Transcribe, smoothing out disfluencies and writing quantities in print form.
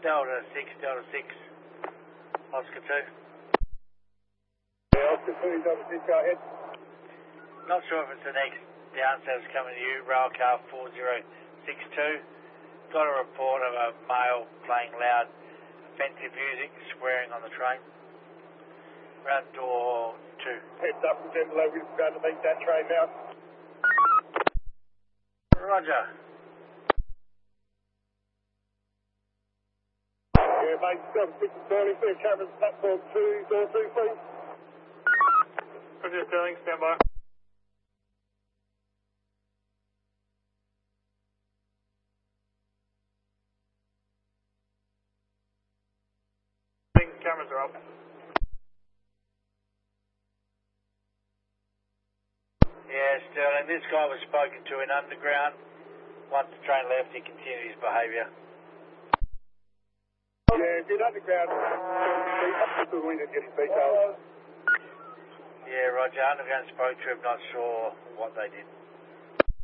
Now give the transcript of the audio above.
Delta 6, Oscar 2. Yeah, Oscar 2, Delta 6, go ahead. Not sure if it's the next down service coming to you, rail car 4062. Got a report of a male playing loud offensive music, swearing on the train. Round door 2. Heads up from Denver, we're about to meet that train now. Roger. Yeah, mate, Delta 6 is turning, clear cameras, platform 2, door 2, please. Roger, Sterling, stand by. Cameras are up. Yeah, Sterling, this guy was spoken to in underground. Once the train left, he continued his behaviour. Yeah, good underground. We didn't get his details. Yeah, Roger, underground spoke to him, not sure what they did.